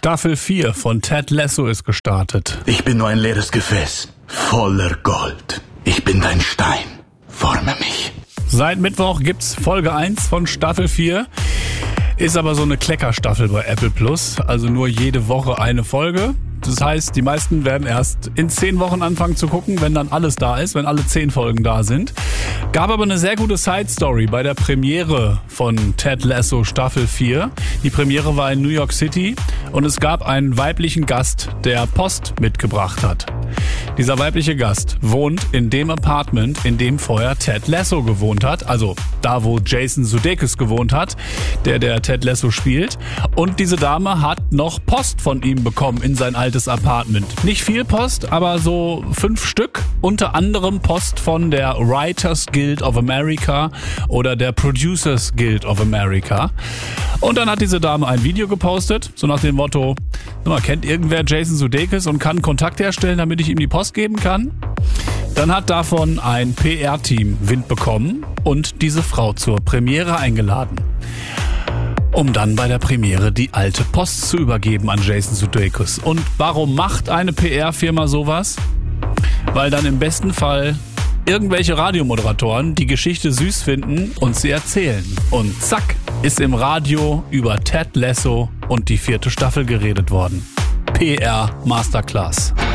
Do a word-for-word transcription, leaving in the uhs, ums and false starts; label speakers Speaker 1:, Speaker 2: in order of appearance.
Speaker 1: Staffel vier von Ted Lasso ist gestartet.
Speaker 2: Ich bin nur ein leeres Gefäß, voller Gold. Ich bin dein Stein, forme mich.
Speaker 1: Seit Mittwoch gibt's Folge eins von Staffel vier. Ist aber so eine Kleckerstaffel bei Apple Plus, also nur jede Woche eine Folge. Das heißt, die meisten werden erst in zehn Wochen anfangen zu gucken, wenn dann alles da ist, wenn alle zehn Folgen da sind. Gab aber eine sehr gute Side-Story bei der Premiere von Ted Lasso Staffel vier. Die Premiere war in New York City und es gab einen weiblichen Gast, der Post mitgebracht hat. Dieser weibliche Gast wohnt in dem Apartment, in dem vorher Ted Lasso gewohnt hat. Also da, wo Jason Sudeikis gewohnt hat, der der Ted Lasso spielt. Und diese Dame hat noch Post von ihm bekommen in sein altes Apartment. Nicht viel Post, aber so fünf Stück. Unter anderem Post von der Writers Guild of America oder der Producers Guild of America. Und dann hat diese Dame ein Video gepostet, so nach dem Motto, kennt irgendwer Jason Sudeikis und kann Kontakt herstellen, damit ich ihm die Post geben kann? Dann hat davon ein P R-Team Wind bekommen und diese Frau zur Premiere eingeladen, um dann bei der Premiere die alte Post zu übergeben an Jason Sudeikis. Und warum macht eine P R-Firma sowas? Weil dann im besten Fall irgendwelche Radiomoderatoren die Geschichte süß finden und sie erzählen. Und zack, ist im Radio über Ted Lasso und die vierte Staffel geredet worden. P R Masterclass.